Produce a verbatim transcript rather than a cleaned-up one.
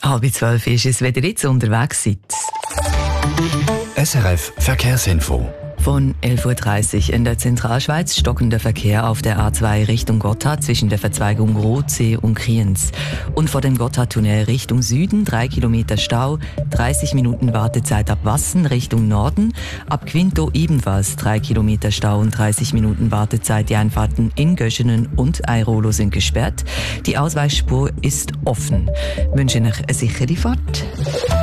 Halb zwölf ist es, wenn ihr jetzt unterwegs seid. S R F Verkehrsinfo. Von elf Uhr dreißig in der Zentralschweiz stockender Verkehr auf der A zwei Richtung Gotthard zwischen der Verzweigung Rotsee und Kriens. Und vor dem Gotthardtunnel Richtung Süden drei Kilometer Stau, dreißig Minuten Wartezeit ab Wassen Richtung Norden. Ab Quinto ebenfalls drei Kilometer Stau und dreißig Minuten Wartezeit. Die Einfahrten in Göschenen und Airolo sind gesperrt. Die Ausweichspur ist offen. Ich wünsche euch eine sichere Fahrt.